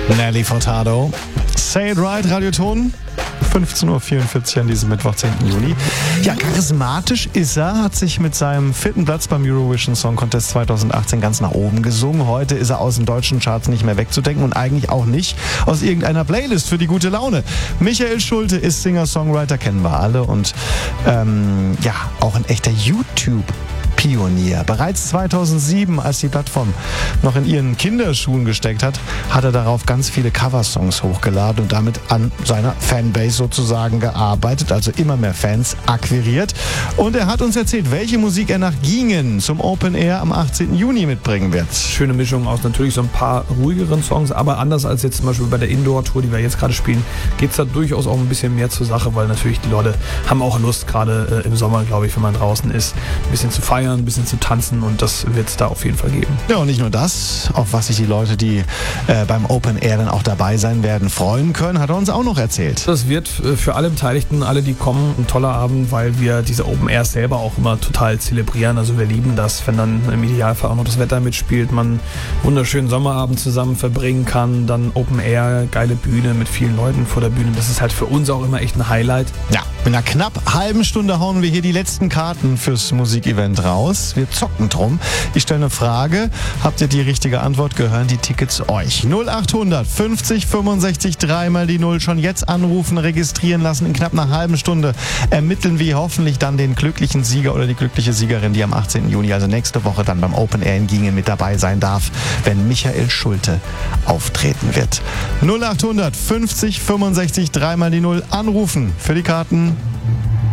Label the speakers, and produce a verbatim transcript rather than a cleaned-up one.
Speaker 1: Nelly Furtado. Say It Right, Radioton. fünfzehn Uhr vierundvierzig an diesem Mittwoch, zehnten Juli. Ja, charismatisch ist er, hat sich mit seinem vierten Platz beim Eurovision Song Contest zweitausendachtzehn ganz nach oben gesungen. Heute ist er aus den deutschen Charts nicht mehr wegzudenken und eigentlich auch nicht aus irgendeiner Playlist für die gute Laune. Michael Schulte ist Singer-Songwriter, kennen wir alle, und ähm, ja, auch ein echter YouTube Pionier. Bereits zweitausendsieben, als die Plattform noch in ihren Kinderschuhen gesteckt hat, hat er darauf ganz viele Coversongs hochgeladen und damit an seiner Fanbase sozusagen gearbeitet, also immer mehr Fans akquiriert. Und er hat uns erzählt, welche Musik er nach Gingen zum Open Air am achtzehnten Juni mitbringen wird.
Speaker 2: Schöne Mischung aus natürlich so ein paar ruhigeren Songs, aber anders als jetzt zum Beispiel bei der Indoor-Tour, die wir jetzt gerade spielen, geht es da durchaus auch ein bisschen mehr zur Sache, weil natürlich die Leute haben auch Lust, gerade äh, im Sommer, glaube ich, wenn man draußen ist, ein bisschen zu feiern, ein bisschen zu tanzen, und das wird es da auf jeden Fall geben.
Speaker 1: Ja, und nicht nur das, auf was sich die Leute, die äh, beim Open Air dann auch dabei sein werden, freuen können, hat er uns auch noch erzählt.
Speaker 2: Das wird äh, für alle Beteiligten, alle, die kommen, ein toller Abend, weil wir diese Open Airs selber auch immer total zelebrieren. Also wir lieben das, wenn dann im Idealfall auch noch das Wetter mitspielt, man einen wunderschönen Sommerabend zusammen verbringen kann, dann Open Air, geile Bühne mit vielen Leuten vor der Bühne. Das ist halt für uns auch immer echt ein Highlight.
Speaker 1: Ja, in einer knapp halben Stunde hauen wir hier die letzten Karten fürs Musikevent raus. Wir zocken drum. Ich stelle eine Frage. Habt ihr die richtige Antwort? Gehören die Tickets euch? null achthundert fünfzig fünfundsechzig dreimal die Null. Schon jetzt anrufen, registrieren lassen. In knapp einer halben Stunde ermitteln wir hoffentlich dann den glücklichen Sieger oder die glückliche Siegerin, die am achtzehnten Juni, also nächste Woche, dann beim Open Air in Gingen mit dabei sein darf, wenn Michael Schulte auftreten wird. null achthundert fünfzig fünfundsechzig dreimal die Null. Anrufen für die Karten.